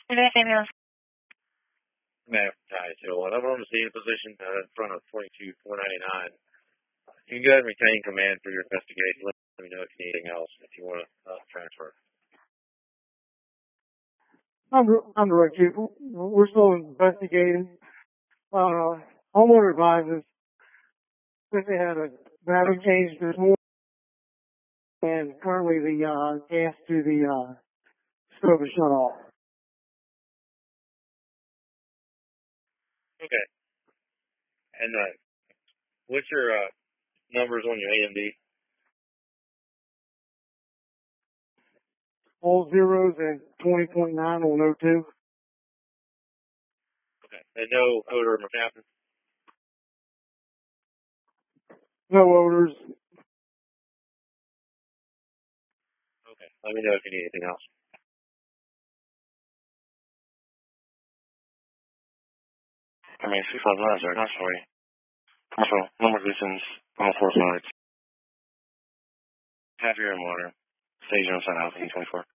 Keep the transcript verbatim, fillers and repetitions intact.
Matt, hi. So uh, I'm on the scene position uh, in front of twenty-two four ninety-nine. You can go ahead and retain command for your investigation. Let me know if you need anything else, if you want to uh, transfer. I'm, I'm direct chief. We're still investigating. Uh, homeowner advises that they had a battery change this morning, and currently the uh, gas to the uh, stove is shut off. Okay. And uh, what's your uh, numbers on your A M D? All zeros and twenty point nine on O two. Okay. And no odor or captain? No odors. Okay. Let me know if you need anything else. I mean, six five nine, sir. Not sorry. Commercial number distance on four sides. Half year and water. Stage on side house, E twenty-four.